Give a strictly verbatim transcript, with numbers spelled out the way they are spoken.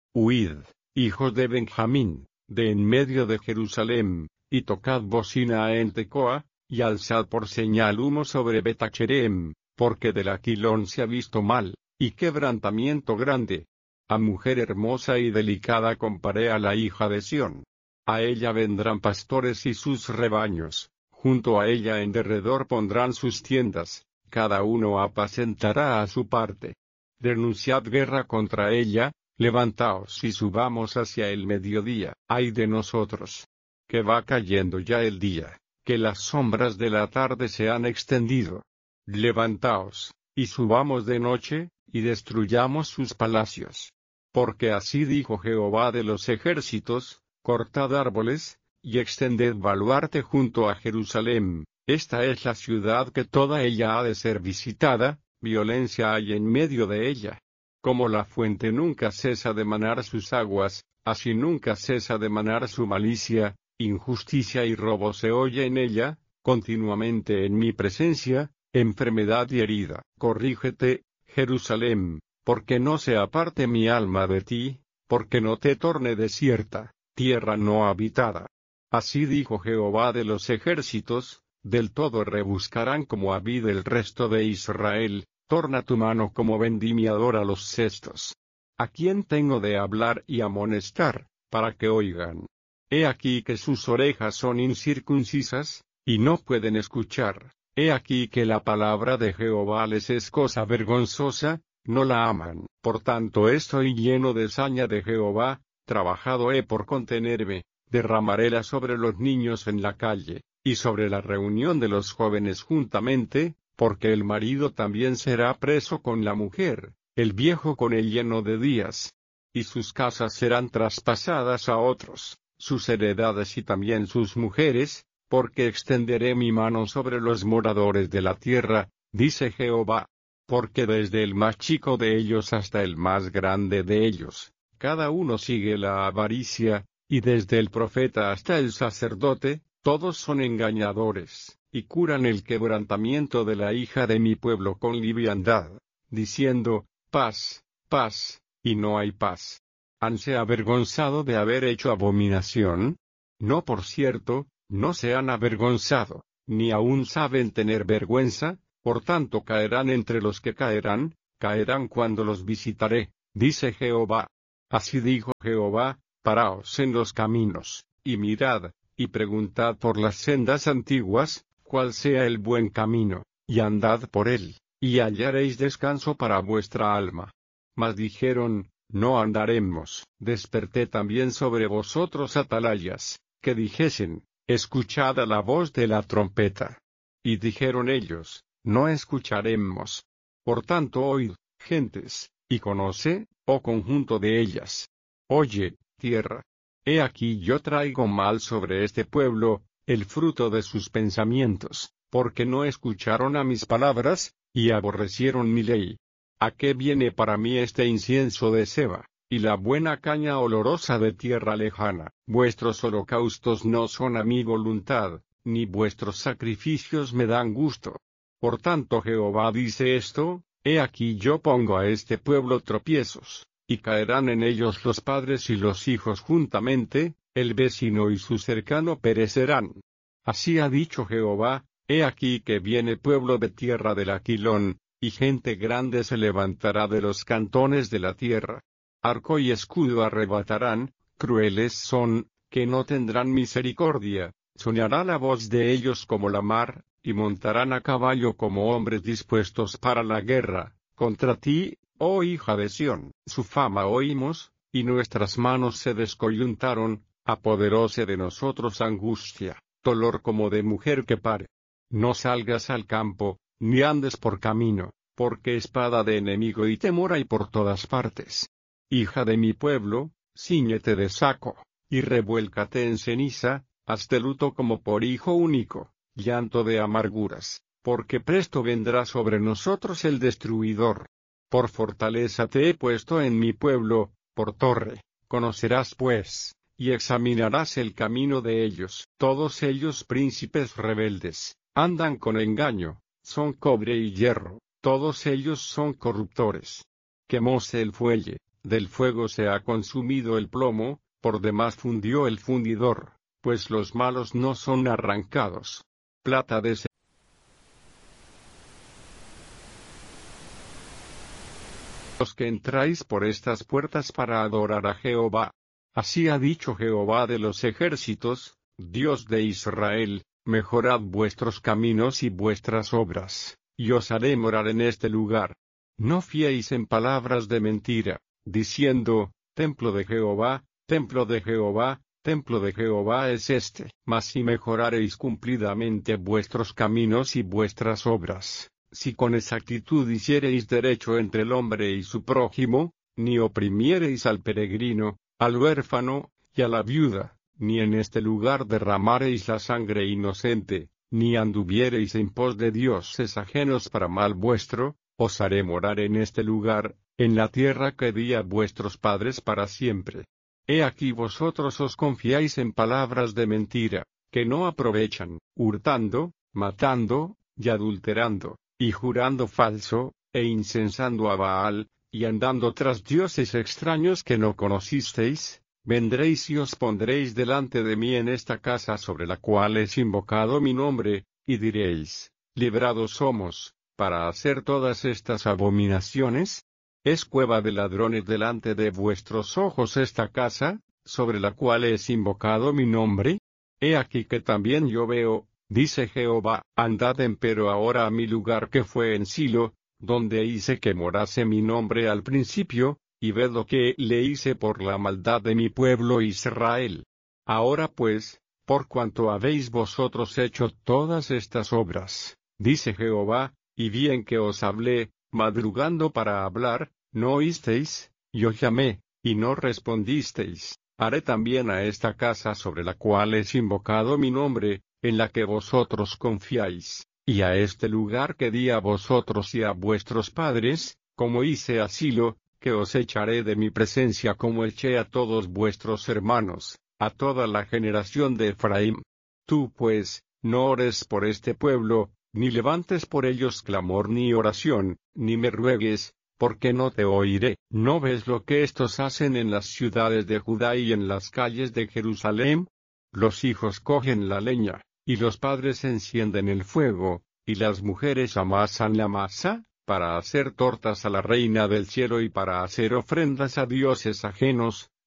Huid, hijos de Benjamín, de en medio de Jerusalén, y tocad bocina en Tecoa, y alzad por señal humo sobre Betacherem, porque del Aquilón se ha visto mal, y quebrantamiento grande. A mujer hermosa y delicada comparé a la hija de Sión. A ella vendrán pastores y sus rebaños, junto a ella en derredor pondrán sus tiendas, cada uno apacentará a su parte. Denunciad guerra contra ella, levantaos y subamos hacia el mediodía. Ay de nosotros, que va cayendo ya el día, que las sombras de la tarde se han extendido. Levantaos, y subamos de noche, y destruyamos sus palacios. Porque así dijo Jehová de los ejércitos: cortad árboles, y extended baluarte junto a Jerusalén. Esta es la ciudad que toda ella ha de ser visitada, violencia hay en medio de ella. Como la fuente nunca cesa de manar sus aguas, así nunca cesa de manar su malicia, injusticia y robo se oye en ella, continuamente en mi presencia, enfermedad y herida. Corrígete, Jerusalén, porque no se aparte mi alma de ti, porque no te torne desierta, tierra no habitada. Así dijo Jehová de los ejércitos: del todo rebuscarán como a vid el resto de Israel, torna tu mano como vendimiador a los cestos. ¿A quién tengo de hablar y amonestar, para que oigan? He aquí que sus orejas son incircuncisas, y no pueden escuchar. He aquí que la palabra de Jehová les es cosa vergonzosa, no la aman. Por tanto estoy lleno de saña de Jehová, trabajado he por contenerme, derramaréla sobre los niños en la calle, y sobre la reunión de los jóvenes juntamente, porque el marido también será preso con la mujer, el viejo con el lleno de días. Y sus casas serán traspasadas a otros, sus heredades y también sus mujeres, porque extenderé mi mano sobre los moradores de la tierra, dice Jehová. Porque desde el más chico de ellos hasta el más grande de ellos, cada uno sigue la avaricia, y desde el profeta hasta el sacerdote, todos son engañadores, y curan el quebrantamiento de la hija de mi pueblo con liviandad, diciendo: paz, paz, y no hay paz. ¿Hanse avergonzado de haber hecho abominación? No, por cierto, no se han avergonzado, ni aún saben tener vergüenza. Por tanto caerán entre los que caerán, caerán cuando los visitaré, dice Jehová. Así dijo Jehová: paraos en los caminos, y mirad, y preguntad por las sendas antiguas, cuál sea el buen camino, y andad por él, y hallaréis descanso para vuestra alma. Mas dijeron: no andaremos. Desperté también sobre vosotros atalayas, que dijesen: escuchad a la voz de la trompeta. Y dijeron ellos: no escucharemos. Por tanto oíd, gentes, y conoce, oh conjunto de ellas. Oye, tierra. He aquí yo traigo mal sobre este pueblo, el fruto de sus pensamientos, porque no escucharon a mis palabras, y aborrecieron mi ley. ¿A qué viene para mí este incienso de Seba, y la buena caña olorosa de tierra lejana? Vuestros holocaustos no son a mi voluntad, ni vuestros sacrificios me dan gusto. Por tanto Jehová dice esto: he aquí yo pongo a este pueblo tropiezos, y caerán en ellos los padres y los hijos juntamente, el vecino y su cercano perecerán. Así ha dicho Jehová: he aquí que viene pueblo de tierra del Aquilón, y gente grande se levantará de los cantones de la tierra. Arco y escudo arrebatarán, crueles son, que no tendrán misericordia, sonará la voz de ellos como la mar, y montarán a caballo como hombres dispuestos para la guerra, contra ti, oh hija de Sión. Su fama oímos, y nuestras manos se descoyuntaron, apoderóse de nosotros angustia, dolor como de mujer que pare. No salgas al campo, ni andes por camino, porque espada de enemigo y temor hay por todas partes. Hija de mi pueblo, cíñete de saco, y revuélcate en ceniza, hazte luto como por hijo único, llanto de amarguras, porque presto vendrá sobre nosotros el destruidor. Por fortaleza te he puesto en mi pueblo, por torre, conocerás pues, y examinarás el camino de ellos. Todos ellos príncipes rebeldes, andan con engaño, son cobre y hierro, todos ellos son corruptores. Quemóse el fuelle, del fuego se ha consumido el plomo, por demás fundió el fundidor, pues los malos no son arrancados. Plata de los que entráis por estas puertas para adorar a Jehová. Así ha dicho Jehová de los ejércitos, Dios de Israel, mejorad vuestros caminos y vuestras obras, y os haré morar en este lugar. No fiéis en palabras de mentira, diciendo, templo de Jehová, templo de Jehová, templo de Jehová es este. Mas si mejorareis cumplidamente vuestros caminos y vuestras obras, si con exactitud hiciereis derecho entre el hombre y su prójimo, ni oprimiereis al peregrino, al huérfano, y a la viuda, ni en este lugar derramareis la sangre inocente, ni anduviereis en pos de dioses ajenos para mal vuestro, os haré morar en este lugar, en la tierra que di a vuestros padres para siempre. He aquí vosotros os confiáis en palabras de mentira, que no aprovechan, hurtando, matando, y adulterando, y jurando falso, e incensando a Baal, y andando tras dioses extraños que no conocisteis. Vendréis y os pondréis delante de mí en esta casa sobre la cual es invocado mi nombre, y diréis, librados somos, para hacer todas estas abominaciones. ¿Es cueva de ladrones delante de vuestros ojos esta casa, sobre la cual es invocado mi nombre? He aquí que también yo veo, dice Jehová, andad empero ahora a mi lugar que fue en Silo, donde hice que morase mi nombre al principio, y ved lo que le hice por la maldad de mi pueblo Israel. Ahora pues, por cuanto habéis vosotros hecho todas estas obras, dice Jehová, y bien que os hablé, madrugando para hablar, no oísteis, yo llamé, y no respondisteis, haré también a esta casa sobre la cual es invocado mi nombre, en la que vosotros confiáis, y a este lugar que di a vosotros y a vuestros padres, como hice a Silo, que os echaré de mi presencia como eché a todos vuestros hermanos, a toda la generación de Efraín. Tú pues, no ores por este pueblo, ni levantes por ellos clamor ni oración, ni me ruegues, porque no te oiré. ¿No ves lo que estos hacen en las ciudades de Judá y en las calles de Jerusalén? Los hijos cogen la leña, y los padres encienden el fuego, y las mujeres amasan la masa, para hacer tortas a la reina del cielo y para hacer ofrendas a dioses ajenos,